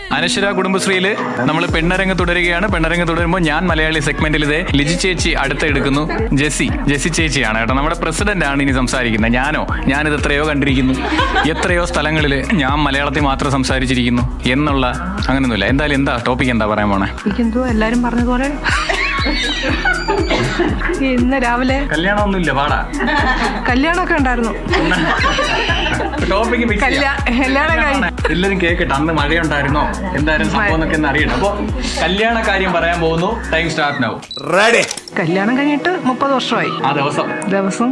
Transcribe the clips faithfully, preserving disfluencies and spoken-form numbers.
അനശ്വര കുടുംബശ്രീയില് നമ്മൾ പെണ്ണരങ്ങ് തുടരുകയാണ്. പെണ്ണരങ്ങ് തുടരുമ്പോൾ ഞാൻ മലയാളി സെഗ്മെന്റിൽ ഇതേ ലിജി ചേച്ചി അടുത്തെടുക്കുന്നു. ജെസി ജെസി ചേച്ചിയാണ് കേട്ടോ, നമ്മുടെ പ്രസിഡന്റ് ആണ് ഇനി സംസാരിക്കുന്നത്. ഞാനോ ഞാനിത് എത്രയോ കണ്ടിരിക്കുന്നു, എത്രയോ സ്ഥലങ്ങളിൽ ഞാൻ മലയാളത്തിൽ മാത്രം സംസാരിച്ചിരിക്കുന്നു എന്നുള്ള അങ്ങനെയൊന്നുമില്ല. എന്തായാലും എന്താ ടോപ്പിക് എന്താ പറയാൻ പോണേ? എല്ലാരും പറഞ്ഞതുപോലെ ഇന്ന് രാവിലെ കല്യാണമൊന്നുമില്ല, പാടാ. കല്യാണമൊക്കെ ഉണ്ടായിരുന്നു. ടോപ്പിക് എല്ലാരും കേക്കട്ടെ. അന്ന് മഴയുണ്ടായിരുന്നോ, എന്തായാലും സംഭവം എന്നൊക്കെ ഒന്ന് അറിയണം. അപ്പൊ കല്യാണ കാര്യം പറയാൻ പോകുന്നു. Time start now. റെഡി. കല്യാണം കഴിഞ്ഞിട്ട് മുപ്പത് വർഷമായി. ആ ദിവസം ദിവസം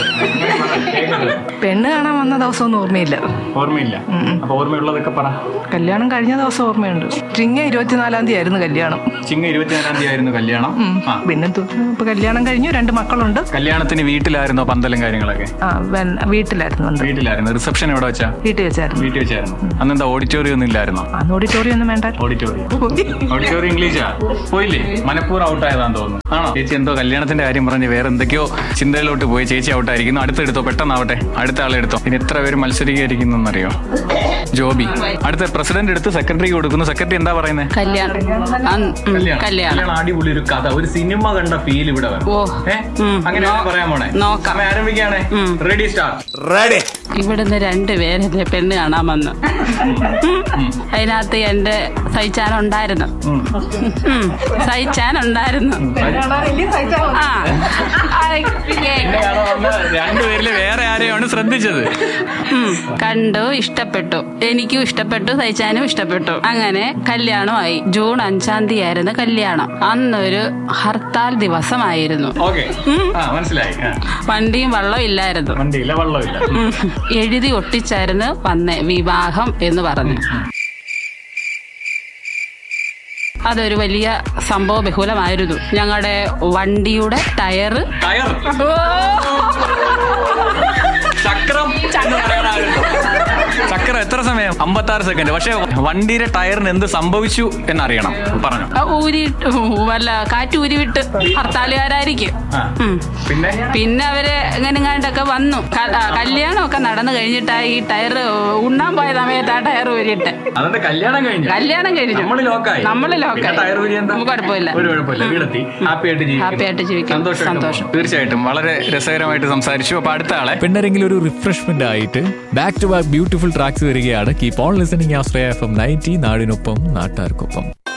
പെണ്ണ് കാണാൻ വന്ന ദിവസം ഒന്നും ഓർമ്മയില്ല. ഓർമ്മയില്ല? അപ്പൊ ഓർമ്മയുള്ളതൊക്കെ പറ. കല്യാണം കഴിഞ്ഞ ദിവസം ഓർമ്മയുണ്ട്. ചിങ്ങ ഇരുപത്തിനാലാം തീയതി ആയിരുന്നു കല്യാണം. ചിങ്ങ ഇരുപത്തിനാലാം തീയതി ആയിരുന്നു കല്യാണം. പിന്നെ ഇപ്പൊ കല്യാണം കഴിഞ്ഞു, രണ്ട് മക്കളുണ്ട്. കല്യാണത്തിന് വീട്ടിലായിരുന്നോ പന്തലും കാര്യങ്ങളൊക്കെ? ആ വീട്ടിലായിരുന്നു. വീട്ടിലായിരുന്നു. റിസപ്ഷൻ എവിടെ വെച്ചാ? വീട്ടിൽ വെച്ചായിരുന്നു. വീട്ടിൽ വെച്ചായിരുന്നു. അന്നെന്താ ഓഡിറ്റോറിയം ഒന്നും ഇല്ലായിരുന്നോ? അന്ന് ഓഡിറ്റോറിയം ഒന്നും വേണ്ട. Auditorium auditorium ഇംഗ്ലീഷാ? പോയില്ലേ? മനഃപൂർവ്വം ഔട്ടായതാന്ന് തോന്നുന്നു. ആണോ? ചേച്ചി എന്തോ കല്യാണത്തിന്റെ കാര്യം പറഞ്ഞ് വേറെ എന്തൊക്കെയോ ചിന്തയിലോട്ട് പോയി. ചേച്ചി ഔട്ടായിരിക്കുന്നു. അടുത്തെടുത്തോ, പെട്ടെന്നാവട്ടെ. അടുത്ത ആളെടുത്തോ. പിന്നെ എത്ര പേര് മത്സരിക്കായിരിക്കുന്നറിയോ? ജോബി അടുത്ത പ്രസിഡന്റ് എടുത്ത് സെക്രട്ടറിക്ക് കൊടുക്കുന്നു. സെക്രട്ടറി എന്താ പറയുന്നത്? കല്യാണം അടിപൊളി ഒരു കഥ, ഒരു സിനിമ കണ്ട ഫീൽ ഇവിടെ വരും. അങ്ങനെ പറയാൻ പോണേ. ആരംഭിക്കുകയാണേ. Ready start. റെഡി. ഇവിടുന്ന് രണ്ടുപേരെ പെണ്ണ് കാണാൻ വന്നു. അതിനകത്ത് എന്റെ സഹിച്ചാനുണ്ടായിരുന്നു. സഹിച്ചാനുണ്ടായിരുന്നു. രണ്ടുപേരില് വേറെ ആരെയാണ് ശ്രദ്ധിച്ചത്? കണ്ടു, ഇഷ്ടപ്പെട്ടു. എനിക്കും ഇഷ്ടപ്പെട്ടു, സഹിച്ചാനും ഇഷ്ടപ്പെട്ടു. അങ്ങനെ കല്യാണമായി. ജൂൺ അഞ്ചാം തീയതി ആയിരുന്നു കല്യാണം. അന്നൊരു ഹർത്താൽ ദിവസമായിരുന്നു. മനസ്സിലായി. വണ്ടിയും വള്ളവും ഇല്ലായിരുന്നു. വണ്ടിയില്ല, വള്ളമില്ല. എഴുതി ഒട്ടിച്ചായിരുന്നു വന്നേ വിവാഹം എന്ന് പറഞ്ഞു. അതൊരു വലിയ സംഭവ ബഹുലമായിരുന്നു. ഞങ്ങളുടെ വണ്ടിയുടെ ടയറ് ചക്രം ചക്രം എത്ര സമയം? അമ്പത്തി ആറ് സെക്കൻഡ്. പക്ഷെ വണ്ടിയുടെ ടയറിന് എന്ത് സംഭവിച്ചു എന്നറിയണം. പറഞ്ഞു. ഊരിട്ട് വല്ല കാറ്റ് ഊരിവിട്ട് ഹർത്താലുകാരായിരിക്കും. പിന്നെ പിന്നെ അവര് എങ്ങനെങ്ങാണ്ടൊക്കെ വന്നു. കല്യാണമൊക്കെ നടന്നു കഴിഞ്ഞിട്ടാ ഈ ടയർ ഉണ്ണാൻ പോയ സമയത്ത് ആ ടയർ ഊരിട്ട്. കല്യാണം കഴിഞ്ഞു. കല്യാണം കഴിഞ്ഞു. നമ്മള് ലോക്കായി. കുഴപ്പമില്ല. ഹാപ്പി ആയിട്ട് ജീവിക്കാം. സന്തോഷം. തീർച്ചയായിട്ടും വളരെ രസകരമായിട്ട് സംസാരിച്ചു. അപ്പൊ അടുത്ത ആളെ പെണ്ണെങ്കിലും ഒരു റിഫ്രഷ്മെന്റ് ആയിട്ട് back to back beautiful tracks വരികയാണ്. Keep on listening Ashraya F M ninety, നാടിനൊപ്പം നാട്ടാർക്കൊപ്പം.